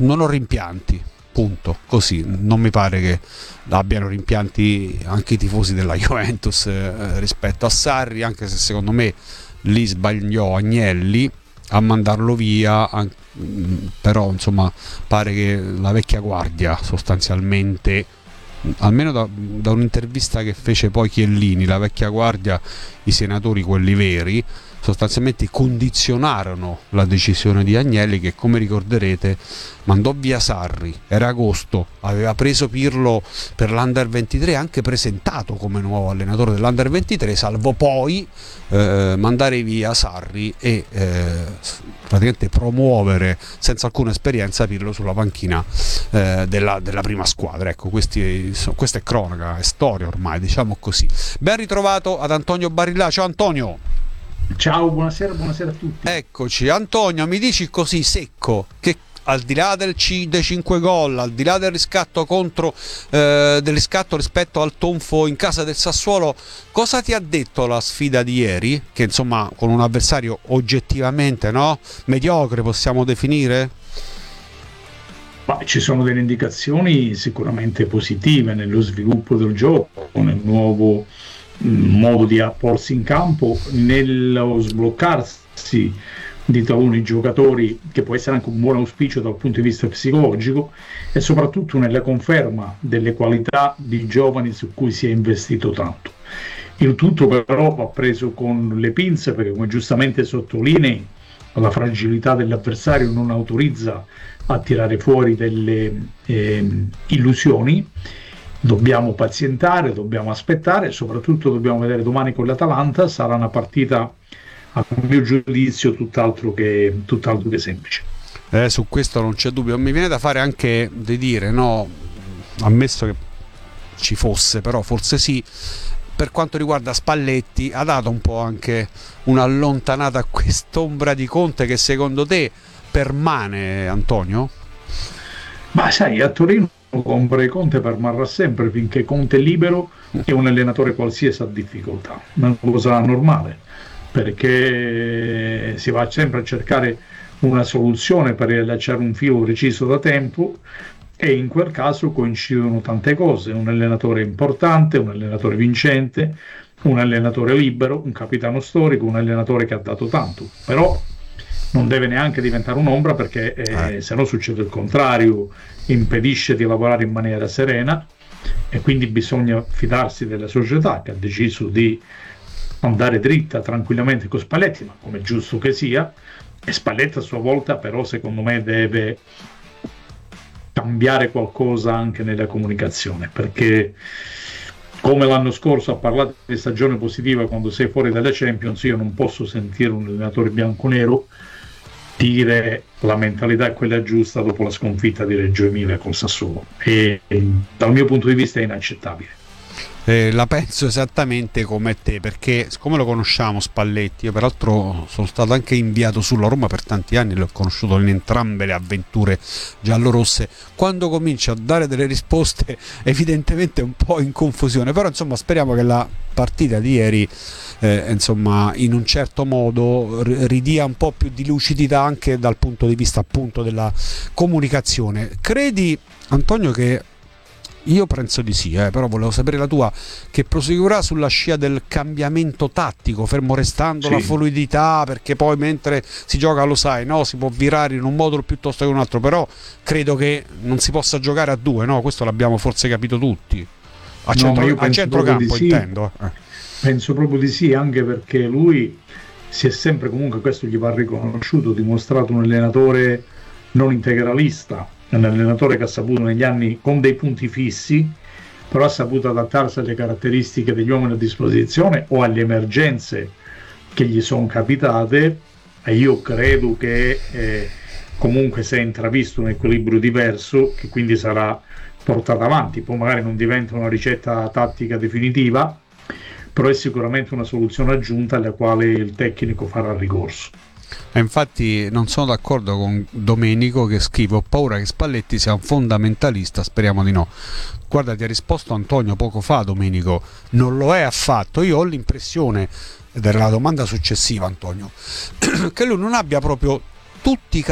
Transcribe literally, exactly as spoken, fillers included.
non ho rimpianti, punto, così. Non mi pare che abbiano rimpianti anche i tifosi della Juventus eh, rispetto a Sarri, anche se secondo me lì sbagliò Agnelli a mandarlo via, an- però insomma pare che la vecchia guardia sostanzialmente, almeno da, da un'intervista che fece poi Chiellini, la vecchia guardia, i senatori quelli veri, sostanzialmente condizionarono la decisione di Agnelli, che come ricorderete mandò via Sarri, era agosto, aveva preso Pirlo per l'Under ventitré, anche presentato come nuovo allenatore dell'Under ventitré, salvo poi eh, mandare via Sarri e eh, praticamente promuovere senza alcuna esperienza Pirlo sulla panchina eh, della, della prima squadra. Ecco, questi, questa è cronaca, è storia ormai, diciamo così. Ben ritrovato ad Antonio Barillà. Ciao Antonio. Ciao, buonasera, buonasera a tutti. Eccoci. Antonio, mi dici così secco che al di là del C, dei cinque gol, al di là del riscatto contro eh, del riscatto rispetto al tonfo in casa del Sassuolo, cosa ti ha detto la sfida di ieri? Che insomma con un avversario oggettivamente, no? mediocre, possiamo definire? Ma ci sono delle indicazioni sicuramente positive nello sviluppo del gioco, nel nuovo modo di porsi in campo, nello sbloccarsi di taluni giocatori, che può essere anche un buon auspicio dal punto di vista psicologico, e soprattutto nella conferma delle qualità di giovani su cui si è investito tanto. Il tutto però va preso con le pinze, perché come giustamente sottolinei, la fragilità dell'avversario non autorizza a tirare fuori delle eh, illusioni. Dobbiamo pazientare, dobbiamo aspettare, e soprattutto dobbiamo vedere domani con l'Atalanta. Sarà una partita, a mio giudizio, tutt'altro che, tutt'altro che semplice. Eh, su questo non c'è dubbio. Mi viene da fare anche di dire, no, ammesso che ci fosse, però forse sì, per quanto riguarda Spalletti, ha dato un po' anche un'allontanata a quest'ombra di Conte che secondo te permane, Antonio? Ma sai, a Torino Ombra e Conte permarrà sempre finché Conte è libero e un allenatore qualsiasi ha difficoltà. Una cosa normale, perché si va sempre a cercare una soluzione per riallacciare un filo preciso da tempo, e in quel caso coincidono tante cose: un allenatore importante, un allenatore vincente, un allenatore libero, un capitano storico, un allenatore che ha dato tanto. Però non deve neanche diventare un'ombra, perché eh, se no succede il contrario, impedisce di lavorare in maniera serena, e quindi bisogna fidarsi della società, che ha deciso di andare dritta tranquillamente con Spalletti, ma come è giusto che sia. E Spalletti a sua volta però secondo me deve cambiare qualcosa anche nella comunicazione, perché come l'anno scorso ha parlato di stagione positiva quando sei fuori dalla Champions, io non posso sentire un allenatore bianconero dire la mentalità è quella giusta dopo la sconfitta di Reggio Emilia col Sassuolo, e dal mio punto di vista è inaccettabile. Eh, la penso esattamente come te, perché siccome lo conosciamo Spalletti, io peraltro sono stato anche inviato sulla Roma per tanti anni, l'ho conosciuto in entrambe le avventure giallorosse, quando comincia a dare delle risposte evidentemente un po' in confusione, però insomma speriamo che la partita di ieri eh, insomma in un certo modo ridia un po' più di lucidità anche dal punto di vista appunto della comunicazione. Credi, Antonio, che io penso di sì, eh, però volevo sapere la tua, che proseguirà sulla scia del cambiamento tattico, fermo restando sì. la fluidità, perché poi mentre si gioca, lo sai, no, si può virare in un modulo piuttosto che un altro, però credo che non si possa giocare a due, no? Questo l'abbiamo forse capito tutti. A, no, centro, io a centrocampo sì. intendo. Eh. Penso proprio di sì, anche perché lui si è sempre, comunque questo gli va riconosciuto, dimostrato un allenatore non integralista, un allenatore che ha saputo negli anni, con dei punti fissi, però ha saputo adattarsi alle caratteristiche degli uomini a disposizione o alle emergenze che gli sono capitate, e io credo che eh, comunque si è intravisto un equilibrio diverso, che quindi sarà portato avanti. Poi magari non diventa una ricetta tattica definitiva, però è sicuramente una soluzione aggiunta alla quale il tecnico farà ricorso. E infatti non sono d'accordo con Domenico che scrive: ho paura che Spalletti sia un fondamentalista, speriamo di no. Guarda, ti ha risposto Antonio poco fa, Domenico, non lo è affatto. Io ho l'impressione, ed era la domanda successiva, Antonio, che lui non abbia proprio tutti i